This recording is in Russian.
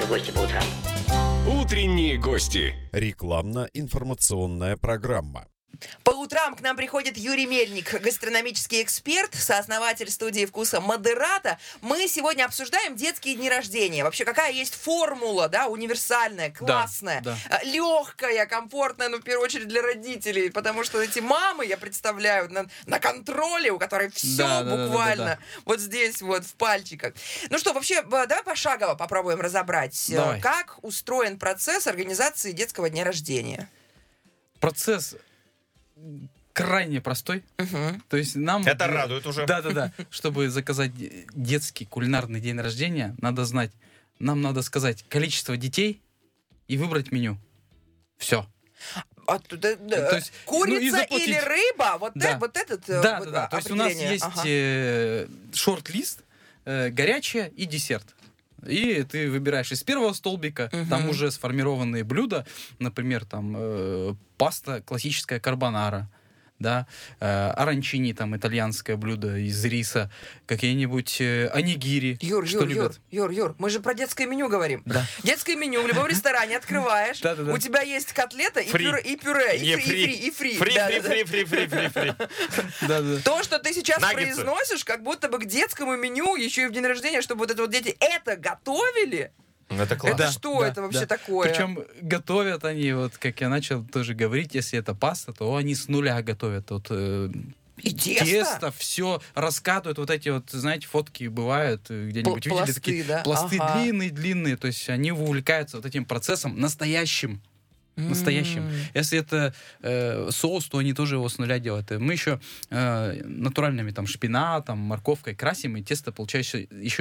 гости по утрам. Утренние гости. Рекламно-информационная программа. По утрам к нам приходит Юрий Мельник, гастрономический эксперт, сооснователь студии вкуса Модерата. Мы сегодня обсуждаем детские дни рождения. Вообще, какая есть формула, да, универсальная, классная, легкая, комфортная, ну, в первую очередь, для родителей. Потому что эти мамы, я представляю, на контроле, у которой все буквально вот здесь вот в пальчиках. Ну что, вообще, давай пошагово попробуем разобрать, как устроен процесс организации детского дня рождения. Процесс крайне простой. То есть нам... Это радует уже. Да. Чтобы заказать детский кулинарный день рождения, нам надо сказать количество детей и выбрать меню. Все. То есть, курица или рыба? Вот этот Да. То есть у нас есть шорт-лист, горячее и десерт. И ты выбираешь из первого столбика, там уже сформированные блюда, например, там паста классическая карбонара, да, оранчини, там итальянское блюдо из риса, какие-нибудь онигири. Юр, мы же про детское меню говорим. Да. Детское меню в любом ресторане открываешь, у тебя есть котлета и пюре, и фри. Фри. То, что ты сейчас произносишь, как будто бы к детскому меню, еще и в день рождения, чтобы вот это вот дети это готовили. Это классно. Это что это вообще такое? Причем готовят они, вот как я начал тоже говорить, если это паста, то они с нуля готовят. Вот, и тесто все раскатывают, вот эти вот, знаете, фотки бывают, где-нибудь видели такие пласты длинные, то есть они увлекаются вот этим процессом настоящим. Если это соус, то они тоже его с нуля делают. Мы еще натуральными там шпинатом, морковкой красим, и тесто получается еще